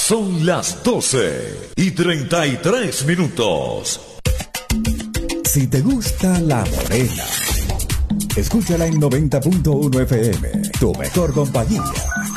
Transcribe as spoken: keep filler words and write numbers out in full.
Son las doce y treinta y tres minutos. Si te gusta La Morena, escúchala en noventa punto uno F M, tu mejor compañía.